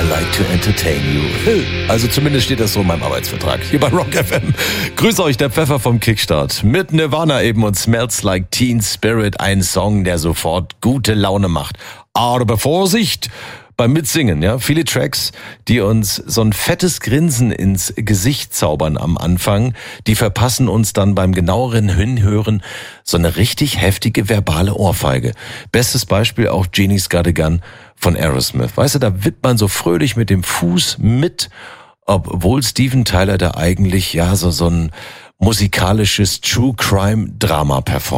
like to entertain you. Also zumindest steht das so in meinem Arbeitsvertrag. Hier bei Rock FM. Grüß euch, der Pfeffer vom Kickstart. Mit Nirvana eben und Smells Like Teen Spirit. Ein Song, der sofort gute Laune macht. Aber Vorsicht beim Mitsingen, ja. Viele Tracks, die uns so ein fettes Grinsen ins Gesicht zaubern am Anfang, die verpassen uns dann beim genaueren Hinhören so eine richtig heftige verbale Ohrfeige. Bestes Beispiel auch Genie's Got a Gun von Aerosmith. Weißt du, da wippt man so fröhlich mit dem Fuß mit, obwohl Steven Tyler da eigentlich ja so ein musikalisches True Crime Drama performt.